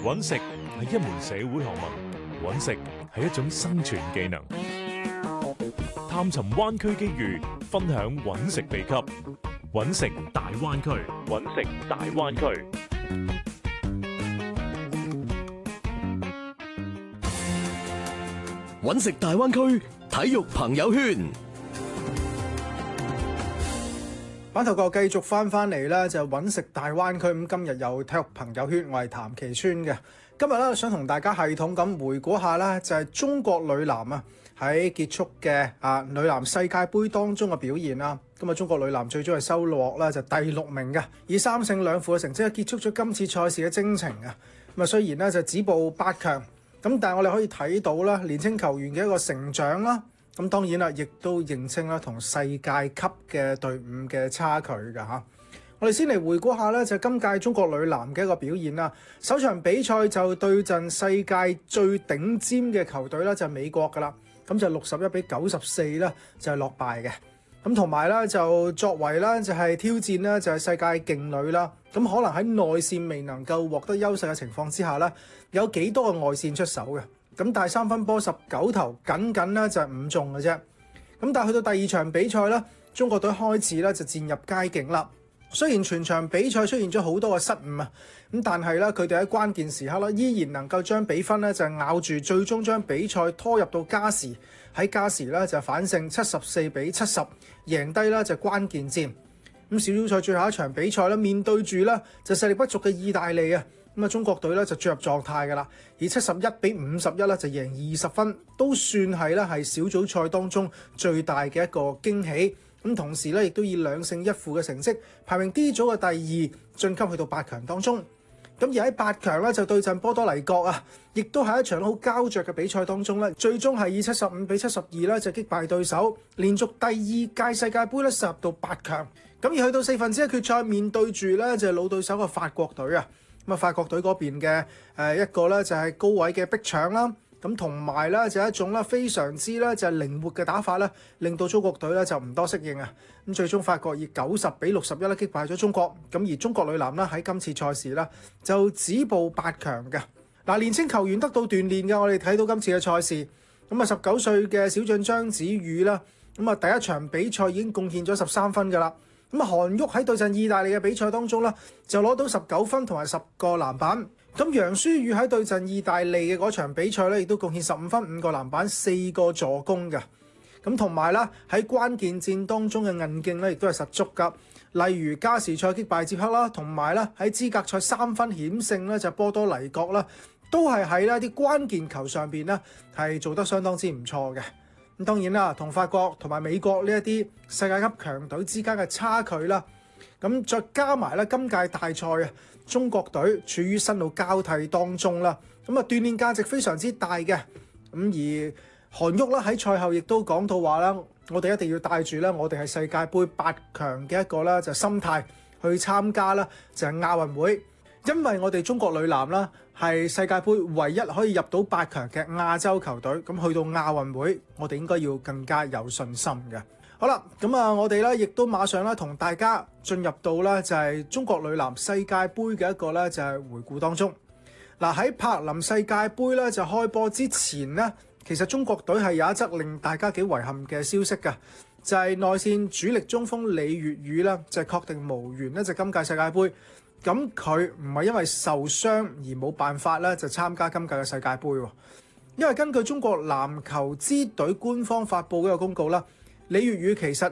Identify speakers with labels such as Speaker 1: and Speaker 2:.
Speaker 1: 揾食係一門社會學問，揾食係一種生存技能。探尋灣區機遇，分享揾食秘笈。揾食大灣區，揾食大灣區。
Speaker 2: 揾食大灣區體育朋友圈。
Speaker 3: 版頭哥繼續翻嚟啦，就揾食大灣區。咁今日有體育朋友圈，我係譚其川嘅。今日咧想同大家系統咁回顧下啦，就係中國女籃啊喺結束嘅女籃世界盃當中嘅表現啦。咁啊，中國女籃最終係收穫啦，就第6名嘅，以3勝2負嘅成績結束咗今次賽事嘅征程啊。咁啊，雖然咧就止步8強，咁但係我哋可以睇到啦，年青球員嘅一個成長啦。咁當然啦，亦都認清啦同世界級嘅隊伍嘅差距㗎嚇。我哋先嚟回顧下咧，就今屆中國女籃嘅一個表現啦。首場比賽就對陣世界最頂尖嘅球隊啦，就係美國㗎啦。咁就61-94啦，就係落敗嘅。咁同埋咧就作為咧就係挑戰咧就係世界勁旅啦。咁可能喺內線未能夠獲得優勢嘅情況之下咧，有幾多個外線出手嘅？咁但係3分波19投，僅僅咧就係5中嘅啫。咁但係去到第2場比賽咧，中國隊開始咧就漸入佳境啦。雖然全場比賽出現咗好多嘅失誤啊，咁但係咧佢哋喺關鍵時刻咧依然能夠將比分咧就咬住，最終將比賽拖入到加時。喺加時咧就反勝74-70，贏低啦就關鍵戰。咁小組賽最後一場比賽咧，面對住咧就實力不俗嘅意大利啊。咁啊，中國隊咧就進入狀態㗎啦，以71-51咧就贏20分，都算係咧係小組賽當中最大嘅一個驚喜。咁同時咧亦都以2勝1負嘅成績排名 D 組嘅第2，晉級去到8強當中。咁而喺8強咧就對陣波多黎各啊，亦都係一場好膠着嘅比賽當中咧，最終係以75-72咧就擊敗對手，連續第2屆世界盃咧殺入到8強。咁而去到4分之一決賽，面對住咧就係老對手嘅法國隊啊。咁啊，法國隊嗰邊嘅一個咧就係高位嘅逼搶啦，咁同埋咧就係一種咧非常之咧就係靈活嘅打法咧，令到中國隊咧就唔多適應啊。咁最終法國以90-61咧擊敗咗中國，咁而中國女籃咧喺今次賽事咧就止步8強嘅。嗱，年青球員得到鍛鍊嘅，我哋睇到今次嘅賽事，咁啊19歲嘅小將張子宇啦，咁啊第一場比賽已經貢獻咗13分㗎啦。咁啊，韓旭喺對陣意大利嘅比賽當中咧，就攞到19分同埋10個籃板。咁楊舒雨喺對陣意大利嘅嗰場比賽咧，亦都貢獻15分、5個籃板、4個助攻嘅。咁同埋啦，喺關鍵戰當中嘅韌勁咧，亦都係十足㗎。例如加時賽擊敗捷克啦，同埋咧喺資格賽3分險勝咧就波多黎各啦，都係喺呢啲關鍵球上邊咧係做得相當之唔錯嘅。咁當然啦，同法國同埋美國呢一啲世界級強隊之間嘅差距啦，咁再加埋咧今屆大賽啊，中國隊處於新老交替當中啦，咁啊鍛鍊價值非常之大嘅。咁而韓旭啦喺賽後亦都講到話啦，我哋一定要帶住咧，我哋係世界盃8強嘅一個咧就心態去參加啦，就係亞運會。因為我哋中國女籃啦係世界盃唯一可以入到8強嘅亞洲球隊，咁去到亞運會，我哋應該要更加有信心嘅。好啦，咁啊，我哋咧亦都馬上咧同大家進入到咧就係中國女籃世界盃嘅一個咧就係回顧當中。嗱，喺柏林世界盃咧就開波之前呢，其實中國隊係有一則令大家幾遺憾嘅消息㗎，就係內線主力中鋒李月宇啦，就係確定無緣咧就今屆世界盃。咁佢唔係因為受傷而冇辦法咧，就參加今屆嘅世界盃喎。因為根據中國籃球支隊官方發布嘅一個公告啦，李月宇其實